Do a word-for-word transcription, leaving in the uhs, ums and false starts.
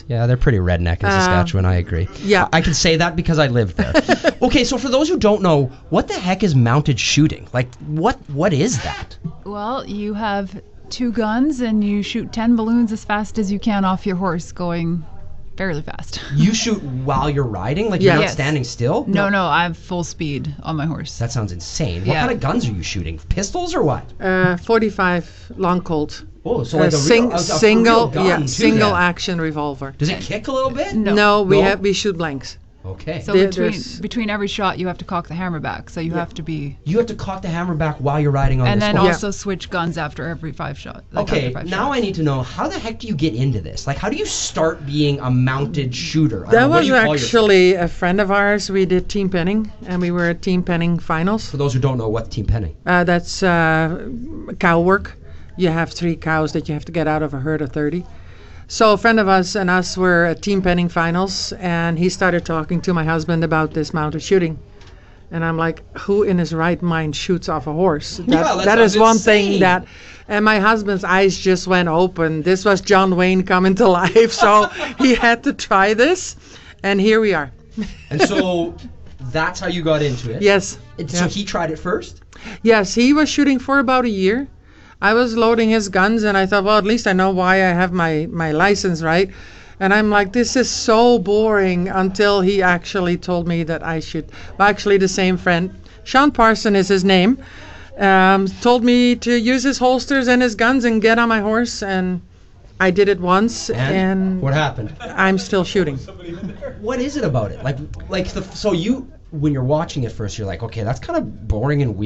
Yeah, they're pretty redneck in Saskatchewan, Uh, I agree. yeah. I can say that because I lived there. Okay, so for those who don't know, what the heck is mounted shooting? Like, what what is that? Well, you have two guns and you shoot ten balloons as fast as you can off your horse, going fairly fast. You shoot while you're riding? Like, Yeah. you're not Yes. standing still? No, no, I have full speed on my horse. That sounds insane. What Yeah. kind of guns are you shooting? Pistols or what? Uh, forty-five long Colt. Oh, so Uh, like a, sing- real, a, a single, real gun yeah, too, single then. action revolver. Does it kick a little bit? No. No, we No? have we shoot blanks. Okay. So There- between there's- between every shot, you have to cock the hammer back. So you have to be, You have to cock the hammer back while you're riding on and this then horse. also switch guns after every five shot. Like Okay, after five now shots. I need to know, how the heck do you get into this? Like, how do you start being a mounted shooter? I don't That know, what was do you call yourself? actually a friend of ours. We did team penning, and we were at team penning finals. For those who don't know, what's team penning? Uh, that's uh, cow work. You have three cows that you have to get out of a herd of thirty. So a friend of us and us were at team penning finals, and he started talking to my husband about this mounted shooting. And I'm like, who in his right mind shoots off a horse? That, Yeah, that that is sounds one insane. thing that, and my husband's eyes just went open. This was John Wayne coming to life, so he had to try this, and here we are. And so that's how you got into it? Yes. And Yeah. So he tried it first? Yes, he was shooting for about a year. I was loading his guns, and I thought, well, at least I know why I have my, my license, right? And I'm like, this is so boring, until he actually told me that I should. Well, actually, the same friend, Sean Parson is his name, um, told me to use his holsters and his guns and get on my horse, and I did it once, And, and what happened? I'm still shooting. What is it about it? Like, like the, so you, when you're watching it first, you're like, okay, that's kind of boring and weird.